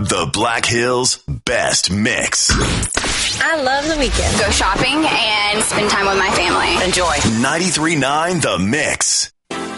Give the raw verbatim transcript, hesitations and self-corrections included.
The Black Hills Best Mix. I love the weekend. Go shopping and spend time with my family. Enjoy. ninety-three point nine The Mix.